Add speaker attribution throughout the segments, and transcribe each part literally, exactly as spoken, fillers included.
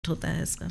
Speaker 1: होता है इसका?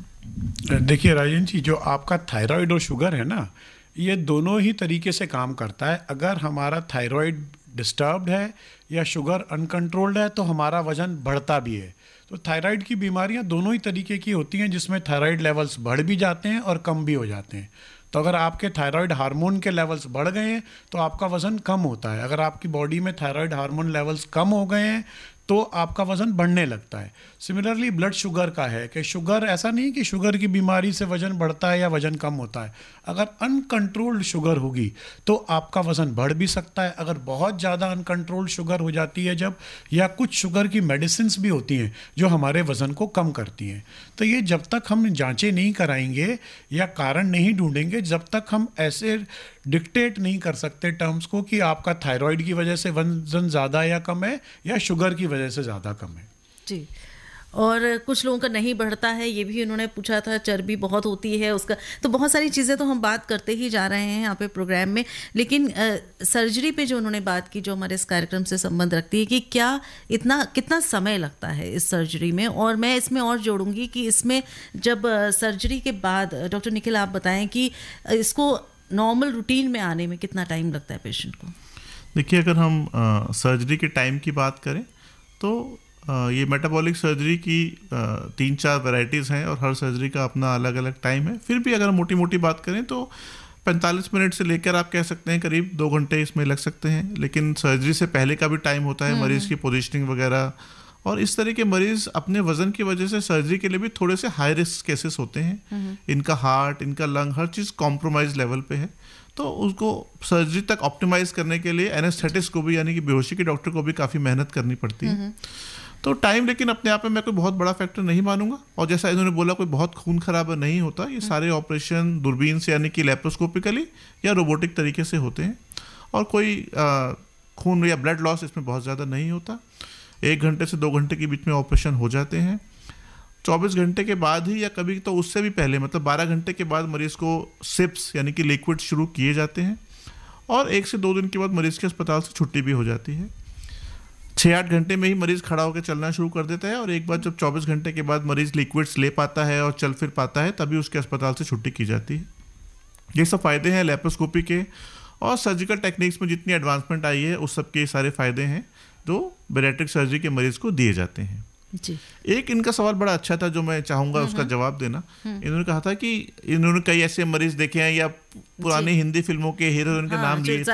Speaker 2: देखिए राजन जी, जो आपका थायराइड और शुगर है ना, ये दोनों ही तरीके से काम करता है। अगर हमारा थायराइड डिस्टर्ब्ड है या शुगर अनकंट्रोल्ड है तो हमारा वज़न बढ़ता भी है। तो थायराइड की बीमारियां दोनों ही तरीके की होती हैं, जिसमें थायराइड लेवल्स बढ़ भी जाते हैं और कम भी हो जाते हैं। तो अगर आपके थायराइड हार्मोन के लेवल्स बढ़ गए हैं तो आपका वज़न कम होता है। अगर आपकी बॉडी में थायराइड हार्मोन लेवल्स कम हो गए हैं तो आपका वज़न बढ़ने लगता है। सिमिलरली ब्लड शुगर का है कि शुगर, ऐसा नहीं कि शुगर की बीमारी से वज़न बढ़ता है या वज़न कम होता है। अगर अनकंट्रोल्ड शुगर होगी तो आपका वज़न बढ़ भी सकता है। अगर बहुत ज़्यादा अनकंट्रोल्ड शुगर हो जाती है जब, या कुछ शुगर की मेडिसिन्स भी होती हैं जो हमारे वज़न को कम करती हैं। तो ये जब तक हम जांचें नहीं कराएंगे या कारण नहीं ढूंढेंगे, जब तक हम ऐसे डिक्टेट नहीं कर सकते टर्म्स को कि आपका थायराइड की वजह से वजन ज़्यादा या कम है या शुगर की वजह से ज़्यादा कम है।
Speaker 1: जी। और कुछ लोगों का नहीं बढ़ता है, ये भी उन्होंने पूछा था, चर्बी बहुत होती है उसका। तो बहुत सारी चीज़ें तो हम बात करते ही जा रहे हैं यहाँ पे प्रोग्राम में, लेकिन आ, सर्जरी पे जो उन्होंने बात की, जो हमारे इस कार्यक्रम से संबंध रखती है, कि क्या इतना कितना समय लगता है इस सर्जरी में। और मैं इसमें और जोड़ूंगी कि इसमें जब सर्जरी के बाद, डॉक्टर निखिल आप बताएं कि इसको नॉर्मल रूटीन में आने में कितना टाइम लगता है पेशेंट को?
Speaker 3: देखिए, अगर हम आ, सर्जरी के टाइम की बात करें तो आ, ये मेटाबॉलिक सर्जरी की आ, तीन चार वैरायटीज़ हैं और हर सर्जरी का अपना अलग अलग टाइम है। फिर भी अगर मोटी मोटी बात करें तो पैंतालीस मिनट से लेकर आप कह सकते हैं करीब दो घंटे इसमें लग सकते हैं। लेकिन सर्जरी से पहले का भी टाइम होता है, मरीज़ की पोजीशनिंग वगैरह। और इस तरह के मरीज़ अपने वज़न की वजह से सर्जरी के लिए भी थोड़े से हाई रिस्क केसेस होते हैं। इनका हार्ट, इनका लंग, हर चीज़ कॉम्प्रोमाइज लेवल पे है। तो उसको सर्जरी तक ऑप्टिमाइज करने के लिए एनेस्थेटिस्ट को भी, यानी कि बेहोशी के डॉक्टर को भी काफ़ी मेहनत करनी पड़ती है। तो टाइम लेकिन अपने आप में मैं कोई बहुत बड़ा फैक्टर नहीं मानूंगा। और जैसा इन्होंने बोला, कोई बहुत खून खराबा नहीं होता। ये सारे ऑपरेशन दूरबीन से, यानी कि लेप्रोस्कोपिकली या रोबोटिक तरीके से होते हैं। और कोई आ, खून या ब्लड लॉस इसमें बहुत ज़्यादा नहीं होता। एक घंटे से दो घंटे के बीच में ऑपरेशन हो जाते हैं। चौबीस घंटे के बाद ही, या कभी तो उससे भी पहले, मतलब बारह घंटे के बाद मरीज़ को सिप्स यानी कि लिक्विड शुरू किए जाते हैं। और एक से दो दिन के बाद मरीज़ के अस्पताल से छुट्टी भी हो जाती है। छः आठ घंटे में ही मरीज़ खड़ा होकर चलना शुरू कर देता है। और एक बार जब चौबीस घंटे के बाद मरीज़ लिक्विड्स ले पाता है और चल फिर पाता है, तभी उसके अस्पताल से छुट्टी की जाती है। ये सब फ़ायदे हैं लेप्रोस्कोपी के। और सर्जिकल टेक्निक्स में जितनी एडवांसमेंट आई है उस सब के सारे फ़ायदे हैं जो बैरिएट्रिक सर्जरी के मरीज़ को दिए जाते हैं। जी। एक इनका सवाल बड़ा अच्छा था जो मैं चाहूँगा उसका जवाब देना। इन्होंने कहा था कि इन्होंने कई ऐसे मरीज देखे हैं या पुरानी हिंदी फिल्मों के हीरो इनके हाँ, नाम लिए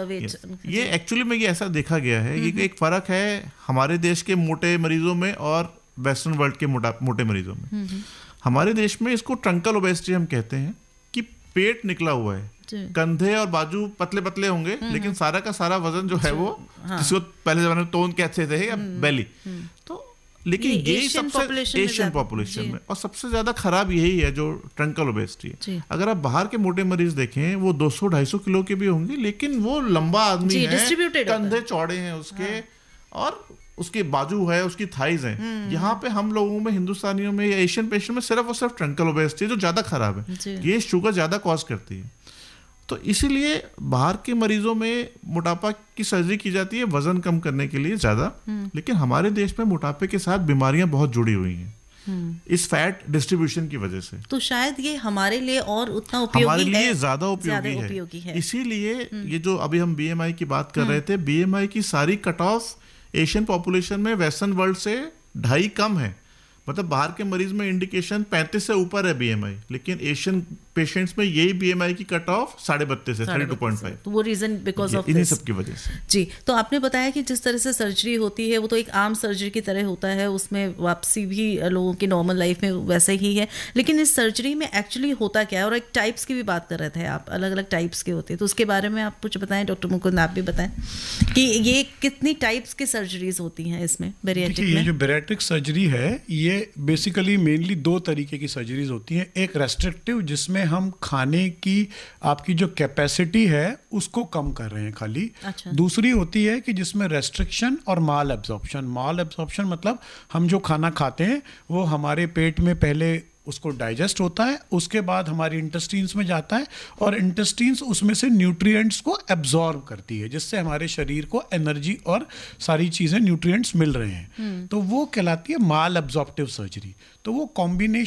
Speaker 3: थे। ये एक्चुअली में ये ऐसा देखा गया है। ये एक फ़र्क है हमारे देश के मोटे मरीजों में और वेस्टर्न वर्ल्ड के मोटा मोटे मरीजों में। हमारे देश में इसको ट्रंकल ओबेसिटी हम कहते हैं, कि पेट निकला हुआ है, कंधे और बाजू पतले पतले होंगे, लेकिन सारा का सारा वजन जो है वो, हाँ, जिसको पहले जमाने में तोन कहते थे या बेली। तो लेकिन ये, ये सबसे एशियन पॉपुलेशन में, और सबसे ज्यादा खराब यही है जो ट्रंकल ओबेसिटी है। अगर आप बाहर के मोटे मरीज देखें, वो दो सौ ढाई सौ किलो के भी होंगे, लेकिन वो लंबा आदमी है, कंधे चौड़े हैं उसके, हाँ, और उसकी बाजू है, उसकी थाइज है। यहाँ पे हम लोगों में, हिंदुस्तानियों में या एशियन पेशेंट में सिर्फ और सिर्फ ट्रंकल ओबेसिटी जो ज्यादा खराब है। ये शुगर ज्यादा कॉज करती है। तो इसीलिए बाहर के मरीजों में मोटापा की सर्जरी की जाती है वजन कम करने के लिए ज्यादा। लेकिन हमारे देश में मोटापे के साथ बीमारियां बहुत जुड़ी हुई हैं इस फैट डिस्ट्रीब्यूशन की वजह से।
Speaker 1: तो शायद ये हमारे लिए और उतना उपयोगी
Speaker 3: हमारे
Speaker 1: है,
Speaker 3: लिए ज्यादा उपयोगी, उपयोगी है, है। इसीलिए ये जो अभी हम बीएमआई की बात कर रहे थे, बीएमआई की सारी कट ऑफ एशियन पॉपुलेशन में वेस्टर्न वर्ल्ड से ढाई कम है। मतलब बाहर के मरीज में इंडिकेशन पैंतीस से ऊपर है बीएमआई, लेकिन एशियन पेशेंट्स में यही बीएमआई की कट ऑफ साढ़े बत्तीस है, थर्टी टू पॉइंट फाइव।
Speaker 1: तो वो रीजन बिकॉज ऑफ
Speaker 3: इन्हीं सब की वजह से।
Speaker 1: जी। तो आपने बताया कि जिस तरह से सर्जरी होती है वो तो एक आम सर्जरी की तरह होता है, उसमें वापसी भी लोगों की नॉर्मल लाइफ में वैसे ही है। लेकिन इस सर्जरी में एक्चुअली होता क्या है? और एक टाइप्स की भी बात कर रहे थे आप, अलग अलग टाइप्स के होते हैं, तो उसके बारे में आप कुछ बताएं डॉक्टर मुकुंद, आप भी बताएं कि ये कितनी टाइप्स की सर्जरीज होती हैं इसमें बैरिएट्रिक में?
Speaker 2: ये जो बैरिएट्रिक सर्जरी है ये बेसिकली मेनली दो तरीके की सर्जरीज होती हैं। एक रेस्ट्रिक्टिव, जिसमें हम खाने की आपकी जो कैपेसिटी है उसको कम कर रहे हैं खाली। अच्छा। दूसरी होती है कि जिसमें रेस्ट्रिक्शन और माल एब्जॉर्प्शन। माल एब्जॉर्प्शन मतलब हम जो खाना खाते हैं वो हमारे पेट में पहले उसको डाइजेस्ट होता है, उसके बाद हमारी इंटेस्टाइन्स में जाता है और इंटेस्टाइन्स उसमें से न्यूट्रिएंट्स को एब्जॉर्ब करती है, जिससे हमारे शरीर को एनर्जी और सारी चीज़ें न्यूट्रिएंट्स मिल रहे हैं। तो वो कहलाती है माल एब्जॉर्प्टिव सर्जरी। तो वो कॉम्बिनेशन